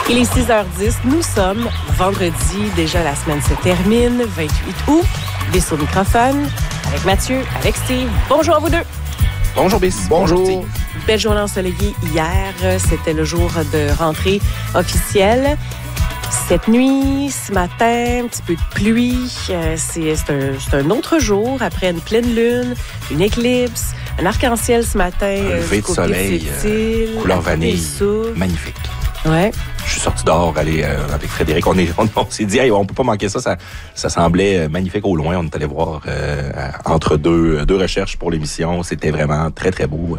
Il est 6h10, nous sommes vendredi, déjà la semaine se termine, 28 août, Biss au microphone, avec Mathieu, avec Steve. Bonjour à vous deux. Bonjour Biss. Bonjour. Steve. Belle journée ensoleillée hier, c'était le jour de rentrée officielle. Cette nuit, ce matin, un petit peu de pluie. C'est un autre jour après une pleine lune, une éclipse, un arc-en-ciel ce matin. Un lever de soleil, couleur vanille, magnifique. Ouais. Je suis sorti dehors, aller avec Frédéric. On s'est dit, hey, on peut pas manquer ça. Ça semblait magnifique au loin. On est allé voir entre deux recherches pour l'émission. C'était vraiment très, très beau.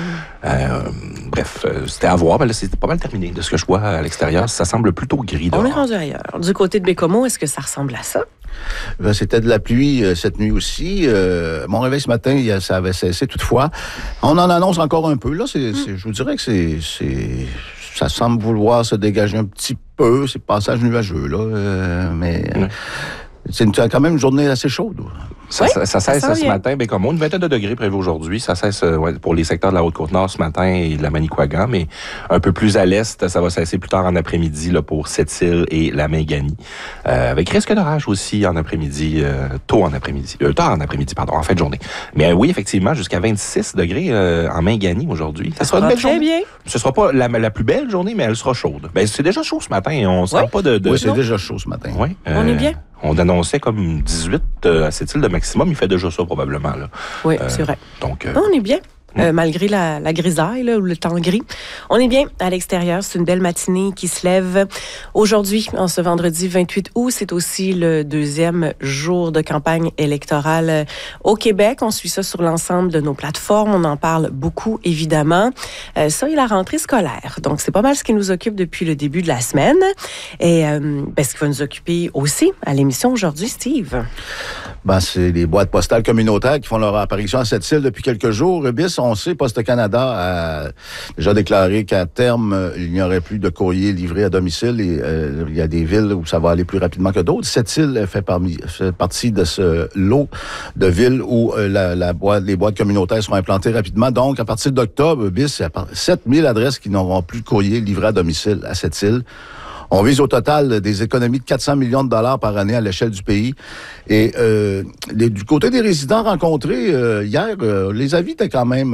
Bref, c'était à voir. Mais là, c'était pas mal terminé. De ce que je vois à l'extérieur, ça semble plutôt gris dehors. On est rendu ailleurs. Du côté de Bécomo, est-ce que ça ressemble à ça? Ben, c'était de la pluie cette nuit aussi. Mon réveil ce matin, ça avait cessé toutefois. On en annonce encore un peu. Là, je vous dirais que ça semble vouloir se dégager un petit peu, ces passages nuageux, là. C'est quand même une journée assez chaude. Ça cesse ce matin, comme une vingtaine de degrés prévu aujourd'hui. Ça cesse pour les secteurs de la Haute-Côte-Nord ce matin et de la Manicouagan, mais un peu plus à l'est, ça va cesser plus tard en après-midi là, pour Sept-Îles et la Mingani. Avec risque d'orage aussi en après-midi, tard en après-midi, en fin de journée. Mais oui, effectivement, jusqu'à 26 degrés en Mingani aujourd'hui. Ça sera une belle journée. Bien. Ce sera pas la plus belle journée, mais elle sera chaude. Ben, c'est déjà chaud ce matin et on ne sent pas de... Oui, c'est déjà chaud ce matin. Oui, on est bien. On annonçait comme 18 à Sept-Îles de maximum. Il fait déjà ça, probablement. Là. Oui, c'est vrai. Donc, on est bien. Malgré la grisaille là, ou le temps gris. On est bien à l'extérieur. C'est une belle matinée qui se lève aujourd'hui, en ce vendredi 28 août. C'est aussi le deuxième jour de campagne électorale au Québec. On suit ça sur l'ensemble de nos plateformes. On en parle beaucoup, évidemment. Ça et la rentrée scolaire. Donc, c'est pas mal ce qui nous occupe depuis le début de la semaine. Et ce qui va nous occuper aussi à l'émission aujourd'hui, Steve? Ben, c'est les boîtes postales communautaires qui font leur apparition à Sept-Îles depuis quelques jours. Biss, on sait, Poste Canada a déjà déclaré qu'à terme, il n'y aurait plus de courrier livré à domicile et il y a des villes où ça va aller plus rapidement que d'autres. Sept-Îles fait partie de ce lot de villes où les boîtes communautaires seront implantées rapidement. Donc, à partir d'octobre, Biss, il y a 7000 adresses qui n'auront plus de courrier livré à domicile à Sept-Îles. On vise au total des économies de 400 millions de dollars par année à l'échelle du pays. Et du côté des résidents rencontrés hier, les avis étaient quand même